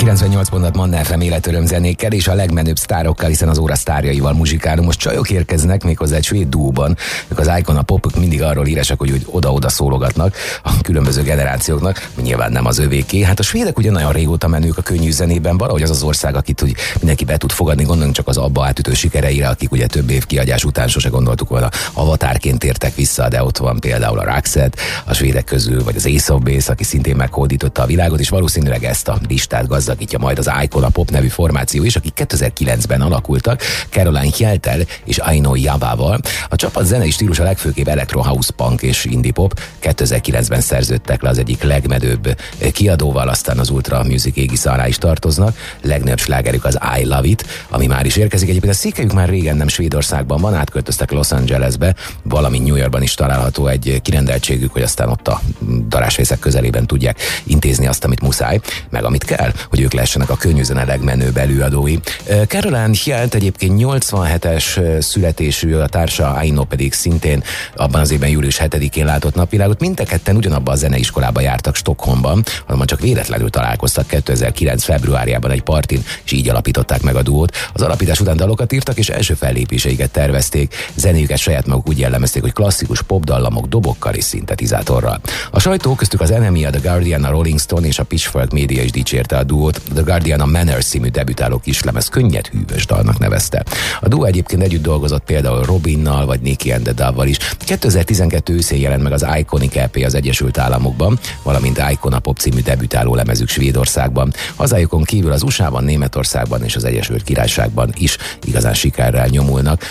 98 pontot Manna FM életöröm zenékkel és a legmenőbb sztárokkal, hiszen az óra sztárjaival muzsikálunk. Most csajok érkeznek méghozzá egy svéd duóban. Ők az Icona Popok mindig arról híresek, hogy oda-oda szólogatnak a különböző generációknak, nyilván nem az övéké. Hát a svédek ugye nagyon régóta menők a könnyű zenében, valahogy az ország, akit úgy mindenki be tud fogadni, gondolunk csak az abba átütő sikereire, akik ugye több év kiadás után sose gondoltuk volna avatárként tértek vissza, de ott van például a Roxette a svédek közül, vagy az Ace of Base, aki szintén meghódította a világot, és valószínűleg ezt a listát gazdagítja majd az Icona Pop nevű formáció is, akik 2009-ben alakultak, Caroline Hjeltel és Aino Javával. A csapat zenei stílusa legfőképp electro house punk és indie pop. 2009-ben szerződtek le az egyik legmenőbb kiadóval, aztán az Ultra Music égisze alá is tartoznak. Legnagyobb slágerük az I Love It, ami már is érkezik. Egyébként a székhelyük már régen nem Svédországban van, átköltöztek Los Angelesbe, valamint New Yorkban is található egy kirendeltségük, hogy aztán ott a darásfészek közelében tudják intézni azt, amit muszáj, meg amit kell, hogy ők lehessenek a könnyű zene legmenőbb előadói. Caroline Hjeltel egyébként 87-es születésű, a társa Aino pedig szintén abban az évben július 7-én látott napvilágot. Mind a ketten ugyanabban a zeneiskolába jártak Stockholmban, azonban csak véletlenül találkoztak 2009. februárjában egy partin, és így alapították meg a duót. Az alapítás után dalokat írtak, és első fellépéseiket tervezték. Zenéjüket saját maguk úgy jellemezték, hogy klasszikus popdallamok, dobokkal és szintetizátorral. A sajtó, köztük az NME, a The Guardian, a Rolling Stone és a Pitchfork média is dicsérte a duót. The Guardian a Manners című debütáló kislemez könnyed hűvös dalnak nevezte. A duó egyébként együtt dolgozott például Robinnal vagy Nicky and the Dove-val is. 2012 őszén jelent meg az Iconic EP az Egyesült Államokban, valamint Icona Pop című debütáló lemezük Svédországban. Hazájukon kívül az USA-ban, Németországban és az Egyesült Királyságban is igazán sikerrel nyomulnak.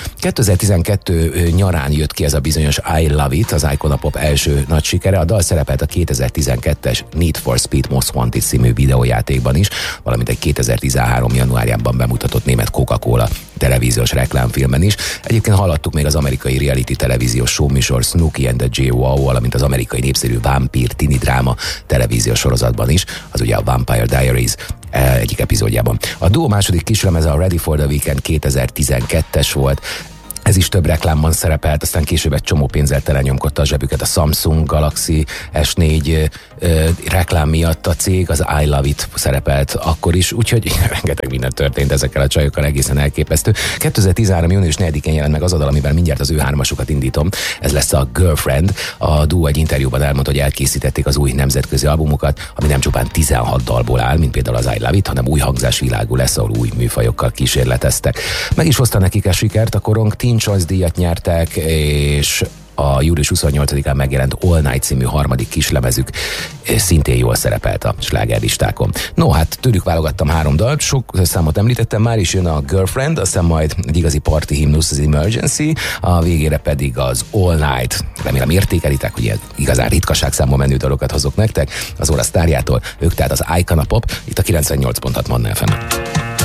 2012 nyarán jött ki ez a bizonyos I Love It, az Icona Pop első nagy sikere. A dal szerepelt a 2012-es Need for Speed Most Wanted című videójátékban is, valamint egy 2013 januárjában bemutatott német Coca-Cola televíziós reklámfilmben is. Egyébként hallottuk még az amerikai reality televíziós showműsor Snooki and the J.O., valamint az amerikai népszerű vámpír tini dráma televíziós sorozatban is, az ugye a Vampire Diaries egyik epizódjában. A duó második kislemeze a Ready for the Weekend 2012-es volt. Ez is több reklámban szerepelt, aztán később egy csomó pénzzel telenyomkodta a zsebüket a Samsung Galaxy S4 reklám miatt. A cég, az I Love It szerepelt akkor is, úgyhogy rengeteg minden történt ezekkel a csajokkal, egészen elképesztő. 2013. június 4-én jelent meg az a dal, amivel mindjárt az ő hármasukat indítom. Ez lesz a Girlfriend. A duó egy interjúban elmondta, hogy elkészítették az új nemzetközi albumukat, ami nem csupán 16 dalból áll, mint például az I Love It, hanem új hangzásvilágú lesz, ahol új műfajokkal kísérleteztek. Meg is hozta nekik a sikert, a korong Teen Choice díjat nyertek, és a július 28-án megjelent All Night című harmadik kislemezük szintén jól szerepelt a slágerlistákon. No, hát tőlük válogattam 3 dalt, sok számot említettem, már is jön a Girlfriend, aztán majd egy igazi party himnusz, az Emergency, a végére pedig az All Night. Remélem értékelitek, hogy ilyen igazán ritkaságszámú menő dalokat hozok nektek az óra sztárjától, ők tehát az Icona Pop, itt a 98.6 Manna FM.